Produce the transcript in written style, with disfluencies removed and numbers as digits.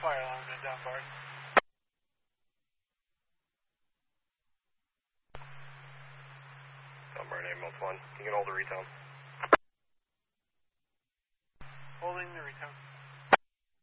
fire alarm in Dunbar. Dunbar ambulance 1, you can hold the retail.